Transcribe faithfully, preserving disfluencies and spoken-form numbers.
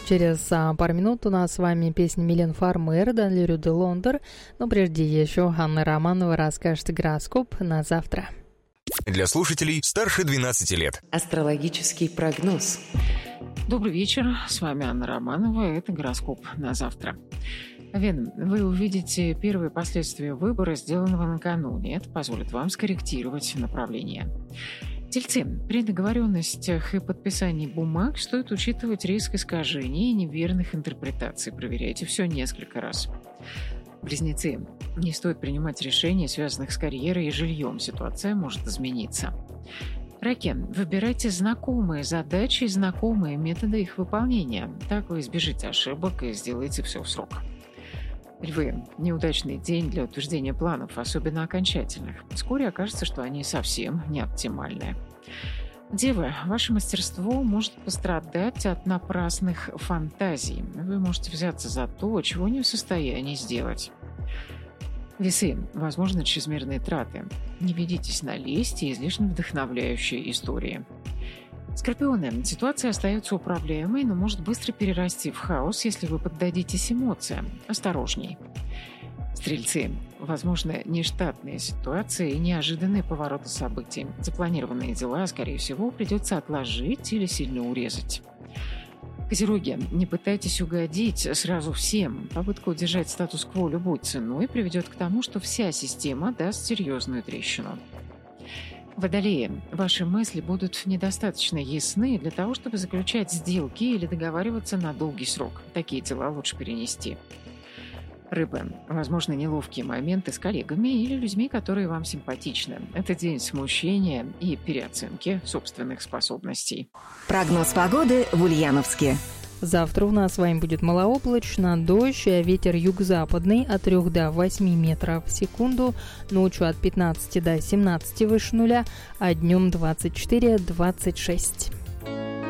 Через а, пару минут у нас с вами песня Милен Фармер, Данлерю де Лондер. Но прежде еще Анна Романова расскажет гороскоп на завтра. Для слушателей старше двенадцати лет. Астрологический прогноз. Добрый вечер, с вами Анна Романова, это гороскоп на завтра. Овен, вы увидите первые последствия выбора, сделанного накануне. Это позволит вам скорректировать направление. Тельцы, при договоренностях и подписании бумаг стоит учитывать риск искажений и неверных интерпретаций. Проверяйте все несколько раз. Близнецы, не стоит принимать решения, связанных с карьерой и жильем. Ситуация может измениться. Раки, выбирайте знакомые задачи и знакомые методы их выполнения. Так вы избежите ошибок и сделаете все в срок. Львы, неудачный день для утверждения планов, особенно окончательных. Вскоре окажется, что они совсем не оптимальные. Девы, ваше мастерство может пострадать от напрасных фантазий. Вы можете взяться за то, чего не в состоянии сделать. Весы, возможно, чрезмерные траты. Не ведитесь на лесть и излишне вдохновляющие истории. Скорпионы, ситуация остается управляемой, но может быстро перерасти в хаос, если вы поддадитесь эмоциям. Осторожней. Стрельцы, возможно, нештатные ситуации и неожиданные повороты событий. Запланированные дела, скорее всего, придется отложить или сильно урезать. Козероги, не пытайтесь угодить сразу всем. Попытка удержать статус-кво любой ценой приведет к тому, что вся система даст серьезную трещину. Водолеи, ваши мысли будут недостаточно ясны для того, чтобы заключать сделки или договариваться на долгий срок. Такие дела лучше перенести. Рыбы, возможно, неловкие моменты с коллегами или людьми, которые вам симпатичны. Это день смущения и переоценки собственных способностей. Прогноз погоды в Ульяновске. Завтра у нас с вами будет малооблачно, дождь, ветер юго-западный от трёх до восьми метров в секунду, ночью от пятнадцати до семнадцати выше нуля, а днем двадцать четыре - двадцать шесть.